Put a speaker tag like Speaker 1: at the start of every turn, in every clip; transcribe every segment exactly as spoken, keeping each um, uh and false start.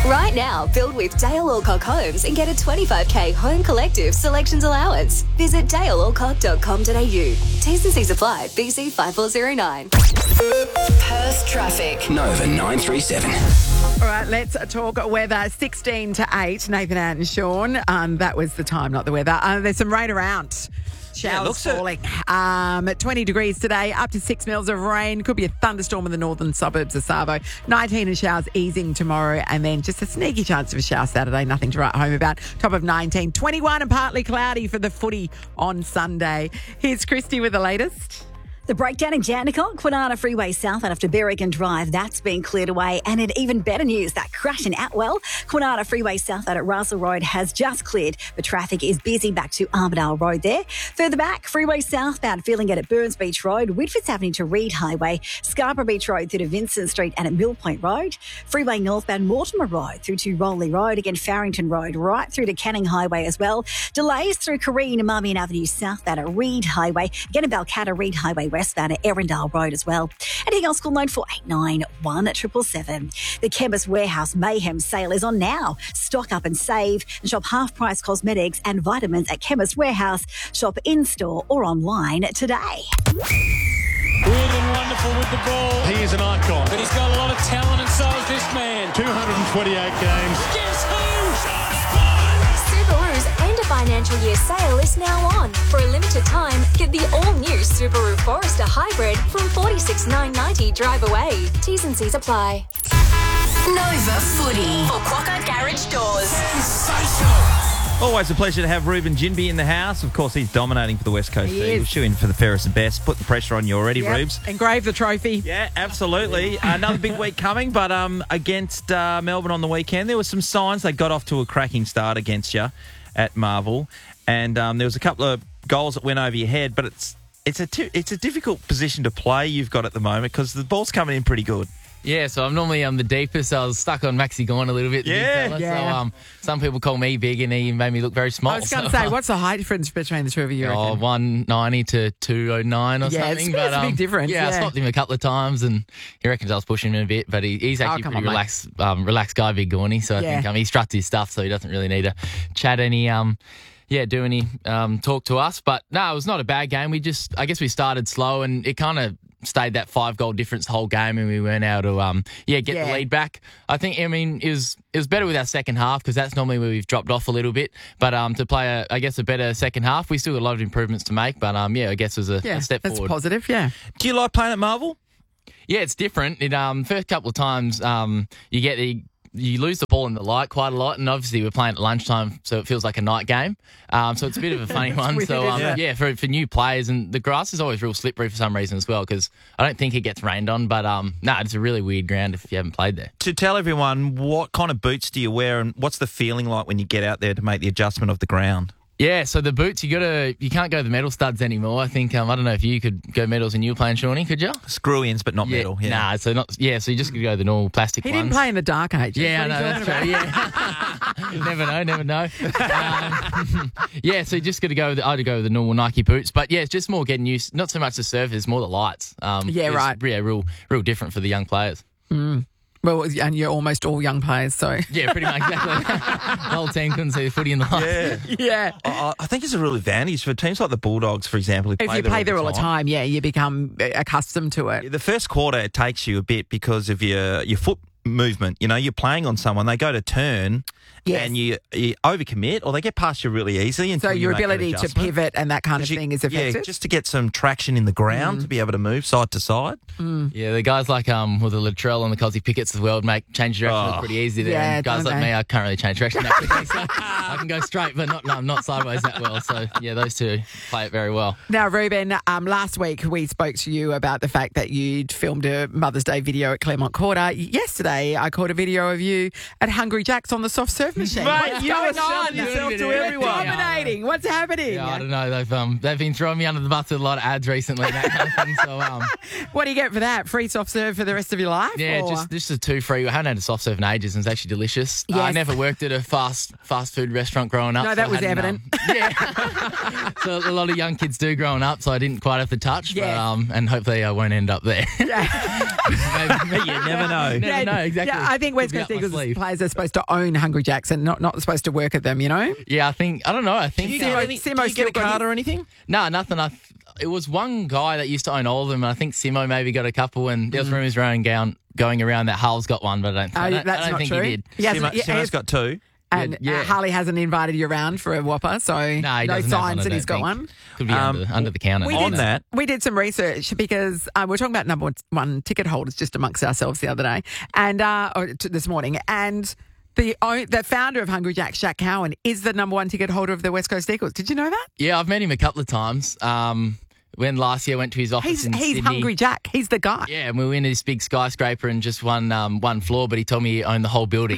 Speaker 1: Right now, build with Dale Alcock Homes and get a twenty-five K home collective selections allowance. Visit dale alcock dot com dot a u. T's and C's apply. B C five four zero nine.
Speaker 2: Perth traffic.
Speaker 3: Nova nine three seven.
Speaker 4: All right, let's talk weather. sixteen to eight, Nathan and Sean. Um, that was the time, not the weather. Uh, there's some rain around. Showers
Speaker 5: looks it.
Speaker 4: falling. Um, at twenty degrees today, up to six mils of rain. Could be a thunderstorm in the northern suburbs of Savo. nineteen and showers easing tomorrow, and then just a sneaky chance of a shower Saturday. Nothing to write home about. Top of nineteen. twenty-one and partly cloudy for the footy on Sunday. Here's Christy with the latest.
Speaker 6: The breakdown in Jandakot, Kwinana Freeway South out after Berrigan Drive, that's been cleared away. And in even better news, that crash in Atwell, Kwinana Freeway South out at Russell Road has just cleared, but traffic is busy back to Armadale Road there. Further back, Freeway southbound feeling it at Burns Beach Road, Whitfords Avenue to Reed Highway, Scarborough Beach Road through to Vincent Street and at Mill Point Road, Freeway northbound Mortimer Road through to Rowley Road, again Farrington Road right through to Canning Highway as well. Delays through Careen and Marmion Avenue southbound at Reed Highway, again at Balcatta Reed Highway westbound at Erindale Road as well. Anything else, call nine four eight nine one seven seven. The Chemist Warehouse Mayhem sale is on now. Stock up and save and shop half-price cosmetics and vitamins at Chemist Warehouse. Shop in-store or online today.
Speaker 7: Good and wonderful with the ball.
Speaker 8: He is an icon.
Speaker 7: But he's got a lot of talent, and so is this man.
Speaker 8: two hundred twenty-eight games.
Speaker 7: Guess who?
Speaker 1: Subaru's end of financial year sale is now on. For a limited time, get the all-new Subaru Forester Hybrid from forty-six thousand nine hundred ninety dollars drive away. T's and C's apply.
Speaker 2: Nova Footy for Quokka Garage Doors.
Speaker 5: Sensational. Always a pleasure to have Ruben Jinby in the house. Of course, he's dominating for the West Coast.
Speaker 4: He
Speaker 5: League.
Speaker 4: is.
Speaker 5: We'll shoe in for the fairest and best. Put the pressure on you already,
Speaker 4: Yep.
Speaker 5: Rubes.
Speaker 4: Engrave the trophy.
Speaker 5: Yeah, absolutely. Another big week coming, but um, against uh, Melbourne on the weekend, there were some signs they got off to a cracking start against you at Marvel, and um, there was a couple of goals that went over your head, but it's it's a t- it's a difficult position to play you've got at the moment because the ball's coming in pretty good.
Speaker 9: Yeah, so I'm normally um, the deepest. I was stuck on Maxi Gorn a little bit. the big
Speaker 5: Yeah,
Speaker 9: fella.
Speaker 4: yeah.
Speaker 9: So um, some people call me big, and he made me look very small.
Speaker 4: I was going to
Speaker 9: So,
Speaker 4: say, what's the height difference between the two of you? you
Speaker 9: Oh,
Speaker 4: reckon?
Speaker 9: one ninety to two oh nine or
Speaker 4: Yeah, it's-
Speaker 9: something.
Speaker 4: it's a big difference,
Speaker 9: Yeah, I
Speaker 4: yeah.
Speaker 9: stopped him a couple of times, and he reckons I was pushing him a bit, but he, he's actually
Speaker 4: Oh, come
Speaker 9: pretty
Speaker 4: on, mate.
Speaker 9: relaxed, um, relaxed guy, Big Gorny. So I
Speaker 4: Yeah.
Speaker 9: think um, he struts his stuff, so he doesn't really need to chat any. Um, Yeah, do any um, talk to us. But no, it was not a bad game. We just, I guess we started slow, and it kind of stayed that five goal difference the whole game, and we weren't able to, um, yeah, get
Speaker 4: Yeah.
Speaker 9: the lead back. I think, I mean, it was it was better with our second half because that's normally where we've dropped off a little bit. But um, to play, a, I guess, a better second half, we still got a lot of improvements to make. But um, yeah, I guess it was a,
Speaker 4: Yeah,
Speaker 9: a step
Speaker 4: that's
Speaker 9: forward.
Speaker 4: positive, yeah.
Speaker 5: Do you like playing at Marvel?
Speaker 9: Yeah, it's different. It um first couple of times um you get the you lose the ball in the light quite a lot, and obviously we're playing at lunchtime, so it feels like a night game. Um, so it's a bit of a funny one.
Speaker 4: weird,
Speaker 9: So um,
Speaker 4: isn't
Speaker 9: yeah,
Speaker 4: it?
Speaker 9: for for new players, and the grass is always real slippery for some reason as well, because I don't think it gets rained on. But um, no, it's a really weird ground if you haven't played there.
Speaker 5: To tell everyone, what kind of boots do you wear, and what's the feeling like when you get out there to make the adjustment of the ground?
Speaker 9: Yeah, so the boots, you gotta you can't go the metal studs anymore. I think um, I don't know if you could go metals and you were playing, Shawnee, could you?
Speaker 5: Screw-ins, but not
Speaker 9: Yeah,
Speaker 5: metal. Yeah.
Speaker 9: Nah, so not yeah, so you just could go the normal plastic
Speaker 4: He
Speaker 9: ones.
Speaker 4: didn't play in the dark ages.
Speaker 9: Yeah, I
Speaker 4: What
Speaker 9: know,
Speaker 4: are you
Speaker 9: that's
Speaker 4: talking
Speaker 9: true. Yeah. never know, never know. Um, yeah, so you just got to go with the, I had to go with the normal Nike boots. But yeah, it's just more getting used, not so much the surface, more the lights. Um,
Speaker 4: Yeah,
Speaker 9: it's,
Speaker 4: right.
Speaker 9: Yeah, real, real different for the young players.
Speaker 4: Well, and you're almost all young players, so.
Speaker 9: Yeah, pretty much, exactly. The whole team couldn't see the footy in the lights.
Speaker 5: Yeah.
Speaker 4: Yeah.
Speaker 5: I I think it's a real advantage for teams like the Bulldogs, for example. Who
Speaker 4: If you play there all the time, yeah, you become accustomed to it.
Speaker 5: The first quarter, it takes you a bit because of your your foot movement. You know, you're playing on someone, they go to turn,
Speaker 4: Yes.
Speaker 5: and you, you overcommit, or they get past you really easily.
Speaker 4: So
Speaker 5: Until you
Speaker 4: your
Speaker 5: make that
Speaker 4: ability to
Speaker 5: adjustment.
Speaker 4: pivot and that kind of
Speaker 5: You-
Speaker 4: thing is effective.
Speaker 5: Yeah, just to get some traction in the ground to be able to move side to side.
Speaker 9: Yeah, the guys like um with the Latrell and the Cosy Picketts of the world make change direction
Speaker 5: Oh.
Speaker 9: look pretty easy there.
Speaker 4: Yeah,
Speaker 9: and guys
Speaker 4: don't
Speaker 9: like
Speaker 4: they?
Speaker 9: me, I can't really change direction that quickly, so I can go straight, but not no, not sideways that well. So yeah, those two play it very well.
Speaker 4: Now, Ruben, um, last week we spoke to you about the fact that you'd filmed a Mother's Day video at Claremont Quarter. Yesterday, I caught a video of you at Hungry Jack's on the soft serve surf machine.
Speaker 5: Mate,
Speaker 4: What's
Speaker 5: you
Speaker 4: going
Speaker 5: were selling
Speaker 4: on?
Speaker 5: yourself to
Speaker 9: You're
Speaker 5: everyone.
Speaker 4: Dominating. What's happening?
Speaker 9: Yeah, I don't know. They've um they've been throwing me under the bus with a lot of ads recently, that kind of thing. So um
Speaker 4: What do you get for that? Free soft serve for the rest of your life?
Speaker 9: yeah,
Speaker 4: or-
Speaker 9: just just a two free. I haven't had a soft serve in ages, and it's actually delicious. Uh, I
Speaker 4: Yes.
Speaker 9: never worked at a fast fast food restaurant growing up.
Speaker 4: No,
Speaker 9: so
Speaker 4: that
Speaker 9: I
Speaker 4: was
Speaker 9: hadn't,
Speaker 4: evident.
Speaker 9: um, yeah, so a lot of young kids do growing up, so I didn't quite have the touch.
Speaker 4: Yes.
Speaker 9: But, um, and hopefully I won't end up there. Maybe,
Speaker 5: You never know.
Speaker 9: Never
Speaker 4: Yeah,
Speaker 9: know exactly.
Speaker 4: Yeah, I think West
Speaker 9: Could be
Speaker 4: Coast
Speaker 9: up my
Speaker 4: Eagles
Speaker 9: sleeve.
Speaker 4: players are supposed to own Hungry Jacks and not, not supposed to work at them, you know?
Speaker 9: Yeah, I think I don't know. I think
Speaker 5: Do you
Speaker 9: uh,
Speaker 5: get, any,
Speaker 4: Simo
Speaker 5: do you get
Speaker 4: still
Speaker 5: a
Speaker 4: got
Speaker 5: card
Speaker 4: his-
Speaker 5: or anything?
Speaker 9: No, nothing. I, it was one guy that used to own all of them, and I think Simo maybe got a couple, and there was rumours around going, going around that Hull's got one, but I don't,
Speaker 4: Oh,
Speaker 9: I don't,
Speaker 4: that's
Speaker 9: I don't
Speaker 4: not
Speaker 9: think
Speaker 4: true.
Speaker 9: he did.
Speaker 4: He hasn't-
Speaker 5: Simo,
Speaker 4: yeah,
Speaker 5: Simo's
Speaker 4: has-
Speaker 5: got two.
Speaker 4: And
Speaker 9: Yeah, yeah.
Speaker 4: Uh, Harley hasn't invited you around for a Whopper, so
Speaker 9: No, he
Speaker 4: no
Speaker 9: doesn't have one,
Speaker 4: signs
Speaker 9: I
Speaker 4: that he's
Speaker 9: don't
Speaker 4: got
Speaker 9: think.
Speaker 4: one.
Speaker 9: Could be
Speaker 5: Um,
Speaker 9: under, under the counter.
Speaker 4: We
Speaker 5: On
Speaker 4: did,
Speaker 5: that-
Speaker 4: we did some research because uh, we're talking about number one ticket holders just amongst ourselves the other day, and uh, or t- this morning, and the own, the founder of Hungry Jack's, Jack Cowan, is the number one ticket holder of the West Coast Eagles. Did you know that?
Speaker 9: Yeah, I've met him a couple of times. Um, when last year I went to his office
Speaker 4: He's
Speaker 9: in
Speaker 4: he's
Speaker 9: Sydney.
Speaker 4: Hungry Jack. He's the guy.
Speaker 9: Yeah, and we were in this big skyscraper and just one um, one floor, but he told me he owned the whole building.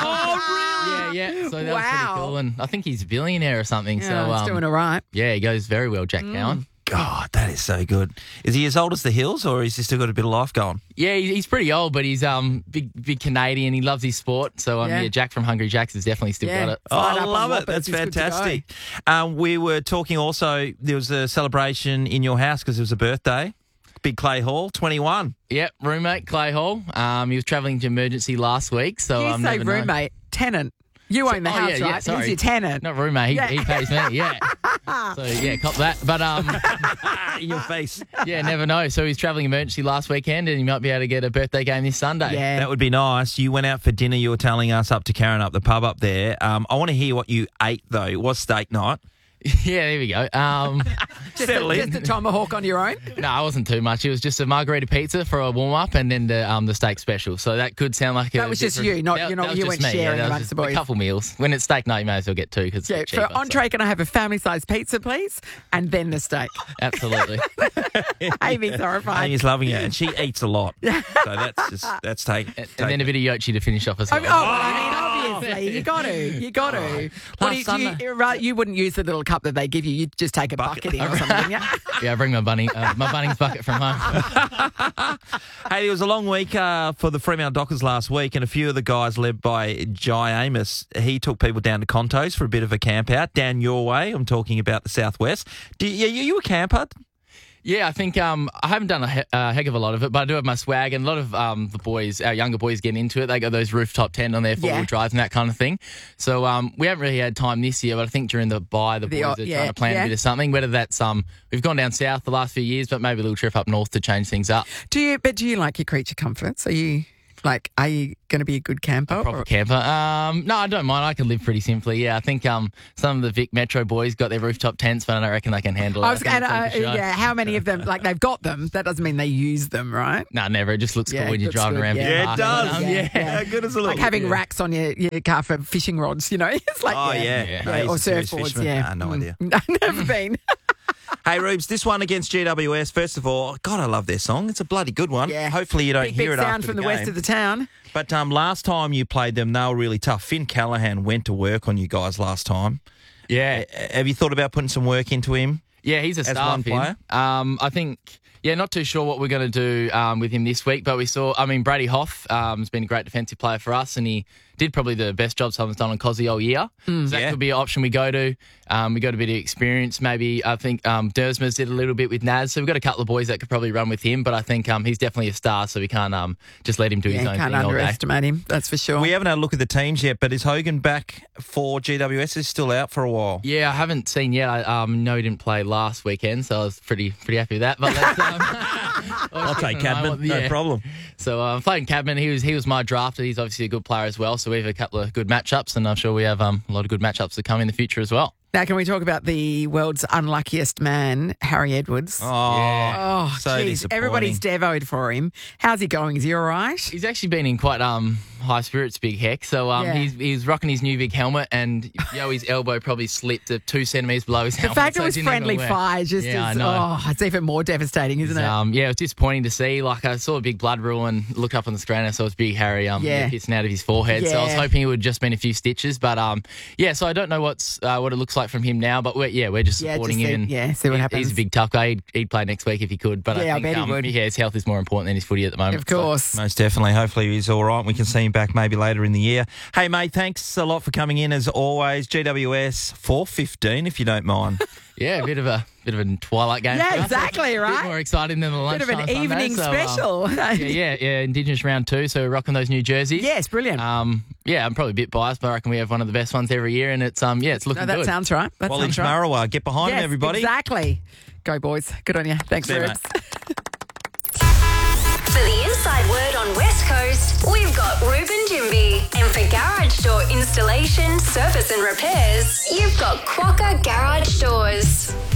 Speaker 4: Oh,
Speaker 9: yeah, yeah. So that was
Speaker 4: Wow.
Speaker 9: pretty cool, and I think he's a billionaire or something.
Speaker 4: Yeah,
Speaker 9: so
Speaker 4: he's
Speaker 9: um,
Speaker 4: doing all right.
Speaker 9: yeah, he goes very well, Jack Cowan.
Speaker 5: God, that is so good. Is he as old as the Hills, or has he still got a bit of life going?
Speaker 9: Yeah, he- he's pretty old, but he's um big big Canadian. He loves his sport. So um,
Speaker 4: Yeah.
Speaker 9: yeah. Jack from Hungry Jack's has definitely still
Speaker 4: Yeah.
Speaker 9: got it.
Speaker 5: Oh,
Speaker 4: Fired
Speaker 5: I
Speaker 4: up on
Speaker 5: love it.
Speaker 4: Whoppers.
Speaker 5: That's
Speaker 4: He's good to go.
Speaker 5: fantastic. Um, we were talking also, there was a celebration in your house because it was a birthday. Big Clay Hall, twenty-one.
Speaker 9: Yep, roommate Clay Hall. Um, he was travelling to emergency last week, so
Speaker 4: You
Speaker 9: um,
Speaker 4: say
Speaker 9: never know.
Speaker 4: roommate, tenant. You own the
Speaker 9: Oh,
Speaker 4: house,
Speaker 9: yeah, yeah,
Speaker 4: right?
Speaker 9: sorry.
Speaker 4: He's your tenant.
Speaker 9: Not roommate. He,
Speaker 4: Yeah.
Speaker 9: he pays me. Yeah. So yeah, cop that. But um,
Speaker 5: In your face.
Speaker 9: yeah, never know. So he's travelling emergency last weekend, and he might be able to get a birthday game this Sunday.
Speaker 4: Yeah.
Speaker 5: That would be nice. You went out for dinner, you were telling us, up to Karen up the pub up there. Um, I want to hear what you ate, though. It was steak night.
Speaker 9: Yeah, there we go. Um,
Speaker 4: just,
Speaker 5: settle
Speaker 4: a,
Speaker 5: in.
Speaker 4: just a tomahawk on your own.
Speaker 9: no, it wasn't too much. It was just a margarita pizza for a warm up, and then the um the steak special. So that could sound like a
Speaker 4: That was just
Speaker 9: different-
Speaker 4: you, not-
Speaker 9: that-
Speaker 4: you're not-
Speaker 9: that was
Speaker 4: you
Speaker 9: just
Speaker 4: weren't
Speaker 9: me.
Speaker 4: sharing
Speaker 9: that was
Speaker 4: amongst
Speaker 9: just
Speaker 4: the boys.
Speaker 9: A couple meals. When it's steak night, you may as well get two because
Speaker 4: Yeah,
Speaker 9: it's cheaper.
Speaker 4: for entree, can I have a family-sized pizza, please? And then the steak.
Speaker 9: So, absolutely.
Speaker 4: Amy's horrified.
Speaker 5: Amy's loving it, and she eats a lot. So that's just, that's take.
Speaker 9: and
Speaker 5: take
Speaker 9: then a bit of yochi to finish off as
Speaker 4: I
Speaker 9: well.
Speaker 4: mean, oh, well, I mean, obviously, you got to, you got to. What do you,
Speaker 5: Last
Speaker 4: do you,
Speaker 5: Sunday-
Speaker 4: right, you wouldn't use the little cup that they give you. You'd just take a bucket, in or something. Yeah.
Speaker 9: Yeah, I bring my bunny, uh, my Bunnings bucket from home.
Speaker 5: Hey, it was a long week uh, for the Fremantle Dockers last week, and a few of the guys led by Jai Amos, he took people down to Contos for a bit of a camp out. Down your way, I'm talking about the southwest. Do you, you, you a camper?
Speaker 9: Yeah, I think um, I haven't done a he- uh, heck of a lot of it, but I do have my swag, and a lot of um, the boys, our younger boys, getting into it. They got those rooftop tent on their four-wheel
Speaker 4: Yeah.
Speaker 9: drives and that kind of thing. So um, we haven't really had time this year, but I think during the bye, the,
Speaker 4: The
Speaker 9: boys
Speaker 4: odd-
Speaker 9: are
Speaker 4: yeah,
Speaker 9: trying to plan
Speaker 4: yeah.
Speaker 9: a bit of something. Whether that's um, we've gone down south the last few years, but maybe a little trip up north to change things up.
Speaker 4: Do you? But do you like your creature comforts? Are you like? Are you going to be a good camper?
Speaker 9: Proper
Speaker 4: or-
Speaker 9: camper. Um, no, I don't mind. I can live pretty simply. Yeah, I think um, some of the Vic Metro boys got their rooftop tents, but I don't reckon they can handle it.
Speaker 4: I was,
Speaker 9: I think
Speaker 4: and,
Speaker 9: it's
Speaker 4: uh,
Speaker 9: all for show.
Speaker 4: yeah, how many of them? Like they've got them. That doesn't mean they use them, right?
Speaker 9: No, never. It just looks
Speaker 4: Yeah,
Speaker 9: cool when you're
Speaker 4: looks
Speaker 9: driving
Speaker 4: good,
Speaker 9: around.
Speaker 4: yeah.
Speaker 9: Vic
Speaker 5: Yeah, it
Speaker 9: Park.
Speaker 5: does.
Speaker 9: But, um,
Speaker 4: Yeah, yeah.
Speaker 5: How good is it look?
Speaker 4: Like having
Speaker 5: Yeah.
Speaker 4: racks on your, your car for fishing rods, you know? It's like
Speaker 5: Oh, yeah.
Speaker 9: Yeah.
Speaker 5: No, he's
Speaker 4: or
Speaker 5: a serious
Speaker 4: surfboards,
Speaker 5: fisherman.
Speaker 4: yeah.
Speaker 5: Ah, no
Speaker 4: Mm.
Speaker 5: idea.
Speaker 4: I've never been.
Speaker 5: Hey, Rubes, this one against G W S, first of all, God, I love their song. It's a bloody good one.
Speaker 4: Yeah.
Speaker 5: Hopefully you don't
Speaker 4: Big,
Speaker 5: hear
Speaker 4: big
Speaker 5: it
Speaker 4: sound
Speaker 5: after
Speaker 4: from
Speaker 5: the,
Speaker 4: the, west
Speaker 5: game.
Speaker 4: of the town.
Speaker 5: But um, last time you played them, they were really tough. Finn Callahan went to work on you guys last time.
Speaker 9: yeah,
Speaker 5: Uh, Have you thought about putting some work into him?
Speaker 9: Yeah, he's a
Speaker 5: As
Speaker 9: star
Speaker 5: one
Speaker 9: Finn.
Speaker 5: player?
Speaker 9: Um, I think, yeah, not too sure what we're going to do um, with him this week, but we saw, I mean, Brady Hoff um, has been a great defensive player for us, and he did probably the best job someone's done on Cozzy all year. so that
Speaker 5: Yeah.
Speaker 9: could be an option we go to. Um, we got a bit of experience. Maybe, I think um, Dersmers did a little bit with Naz, so we've got a couple of boys that could probably run with him, but I think um, he's definitely a star, so we can't um, just let him do
Speaker 4: Yeah,
Speaker 9: his
Speaker 4: you
Speaker 9: own
Speaker 4: can't
Speaker 9: thing all day.
Speaker 4: underestimate him. That's for sure.
Speaker 5: We haven't had a look at the teams yet, but is Hogan back for G W S? Is still out for a while?
Speaker 9: Yeah, I haven't seen yet. I um, know he didn't play last weekend, so I was pretty pretty happy with that. But let's, um,
Speaker 5: I'll take
Speaker 9: keeping an eye
Speaker 5: Cadman,
Speaker 9: on-
Speaker 5: no
Speaker 9: yeah.
Speaker 5: problem.
Speaker 9: So I'm um, playing Cadman. He was he was my drafter. He's obviously a good player as well. So we have a couple of good matchups, and I'm sure we have um, a lot of good matchups to come in the future as well.
Speaker 4: Now, can we talk about the world's unluckiest man, Harry Edwards?
Speaker 5: Oh,
Speaker 4: Oh,
Speaker 5: so
Speaker 4: geez.
Speaker 5: disappointing.
Speaker 4: Everybody's devoed for him. How's he going? Is he all right?
Speaker 9: He's actually been in quite um high spirits, Big Heck. So um
Speaker 4: Yeah.
Speaker 9: he's he's rocking his new big helmet, and Yoey's elbow probably slipped to two centimetres below his
Speaker 4: The
Speaker 9: helmet.
Speaker 4: fact
Speaker 9: so
Speaker 4: it was
Speaker 9: didn't even
Speaker 4: friendly
Speaker 9: wear.
Speaker 4: fire just
Speaker 9: Yeah, I
Speaker 4: is,
Speaker 9: know.
Speaker 4: oh, it's even more devastating, isn't it?
Speaker 9: Um, yeah, it was disappointing to see. Like, I saw a big blood rule and looked up on the screen and I saw his big Harry um,
Speaker 4: Yeah.
Speaker 9: yeah, pissing out of his forehead. So I was
Speaker 4: Yeah.
Speaker 9: hoping it would just been a few stitches. But, um, yeah, so I don't know what's uh, what it looks like from him now. But, we're, yeah, we're just
Speaker 4: Yeah,
Speaker 9: supporting
Speaker 4: just
Speaker 9: him.
Speaker 4: see-
Speaker 9: and
Speaker 4: yeah, see what
Speaker 9: he-
Speaker 4: happens.
Speaker 9: He's a big tough guy. He'd, he'd play next week if he could. But
Speaker 4: Yeah, I
Speaker 9: I think
Speaker 4: bet he
Speaker 9: um,
Speaker 4: would.
Speaker 9: yeah, his health is more important than his footy at the moment.
Speaker 4: Of course.
Speaker 5: Most definitely. Hopefully he's all right. We can see him back maybe later in the year. Hey, mate, thanks a lot for coming in as always. G W S four fifteen, if you don't mind.
Speaker 9: So, yeah, a bit of a bit of a twilight game.
Speaker 4: Yeah,
Speaker 9: for us.
Speaker 4: exactly,
Speaker 9: A
Speaker 4: right?
Speaker 9: bit more exciting than the
Speaker 4: Bit
Speaker 9: lunchtime
Speaker 4: of an
Speaker 9: Sunday,
Speaker 4: evening
Speaker 9: so, um,
Speaker 4: special.
Speaker 9: yeah, yeah, yeah. Indigenous round two, so we're rocking those new jerseys.
Speaker 4: Yes, brilliant.
Speaker 9: Um, yeah, I'm probably a bit biased, but I reckon we have one of the best ones every year, and it's um, yeah, it's looking
Speaker 4: no, that
Speaker 9: good.
Speaker 4: sounds right. That
Speaker 5: Wallage
Speaker 4: sounds right.
Speaker 5: Marawa, get behind
Speaker 4: Yes,
Speaker 5: him, everybody.
Speaker 4: Exactly. Go, boys. Good on you. Thanks,
Speaker 5: See you,
Speaker 4: Rubes.
Speaker 1: For the inside word on West Coast, we've got Ruben Jimby. And for garage door installation, service and repairs, you've got Quokka Garage Doors.